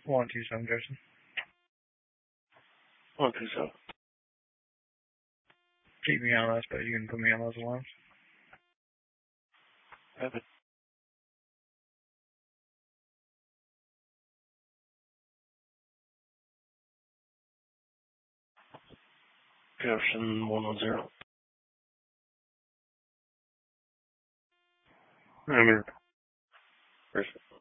127, Jason. 127. Keep me on this, but you can put me on those alarms. Have it. Jefferson 110. I'm here.